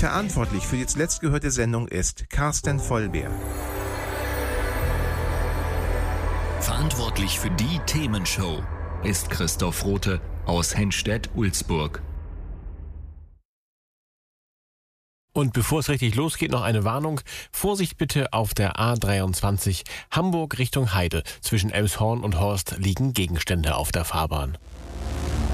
Verantwortlich für die zuletzt gehörte Sendung ist Carsten Vollbeer. Verantwortlich für die Themenshow ist Christoph Rothe aus Henstedt-Ulzburg. Und bevor es richtig losgeht, noch eine Warnung. Vorsicht bitte auf der A23 Hamburg Richtung Heide. Zwischen Elmshorn und Horst liegen Gegenstände auf der Fahrbahn.